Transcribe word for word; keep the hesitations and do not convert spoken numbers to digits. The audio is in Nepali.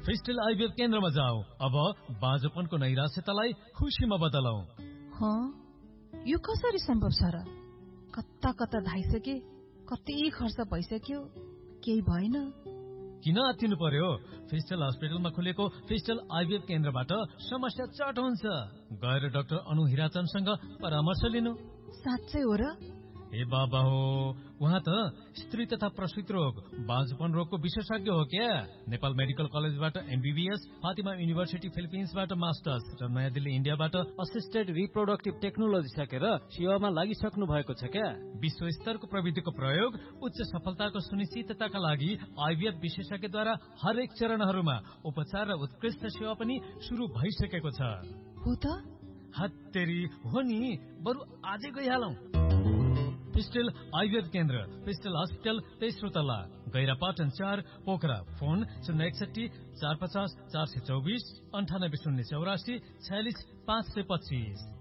फिस्टल आइभीएफ केन्द्रमा जाऊ। अब बाँझोपनको नैराश्यतालाई खुसीमा बदलौ। हँ, यो कसरी सम्भव छ र? कता कता धाइसके, कति खर्च भइसक्यो, केही भएन। किन आत्तिनु पर्यो? फिस्टल हस्पिटलमा खुलेको फिस्टल आइभीएफ केन्द्रबाट समस्या चट हुन्छ। गएर डाक्टर अनु हिराचन्दसँग परामर्श लिनु। साँच्चै हो र? ए बाबा हो, उहाँ त स्त्री तथा प्रसूति रोग, बाँझोपन रोगको विशेषज्ञ हो क्या। नेपाल मेडिकल कलेजबाट एमबीबीएस, फातिमा युनिभर्सिटी फिलिपिन्सबाट मास्टर्स र नयाँ दिल्ली इन्डियाबाट असिस्टेड रिप्रोडक्टिभ टेक्नोलोजी सकेर सेवामा लागिसक्नु भएको छ क्या। विश्व स्तरको प्रविधिको प्रयोग उच्च सफलताको सुनिश्चितताका लागि आइभीएफ विशेषज्ञद्वारा हरेक चरणहरूमा उपचार र उत्कृष्ट सेवा पनि सुरु भइसकेको छ। हो त? हत्तेरी हो नि, बरु आजै गइहालौं। फिस्टल आइभीएफ केन्द्र, फिस्टल हस्पिटल, तेस्रो तल्ला, गैरापाटन चार, पोखरा। फोन शून्य एकसठी चार पचास चार सय चौबिस अन्ठानब्बे शून्य चौरासी छयालिस पाँच सय पच्चिस।